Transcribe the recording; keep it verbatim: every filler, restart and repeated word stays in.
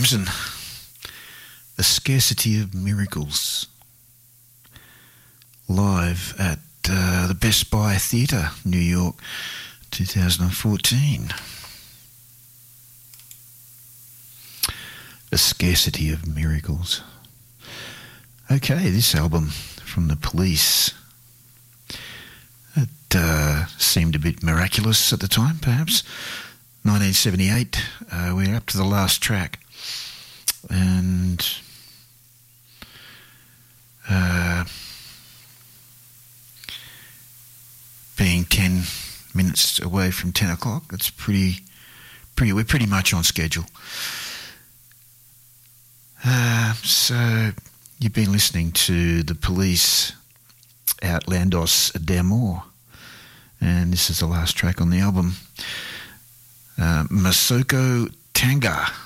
Crimson, The Scarcity of Miracles, live at uh, the Best Buy Theatre, New York, two thousand fourteen. The Scarcity of Miracles. Okay, this album from The Police, it uh, seemed a bit miraculous at the time, perhaps. nineteen seventy-eight, uh, we're up to the last track, and uh, being ten minutes away from ten o'clock, it's pretty, pretty. We're pretty much on schedule. Uh, so you've been listening to The Police, Outlandos d'Amour, and this is the last track on the album. Uh, Masoko Tanga.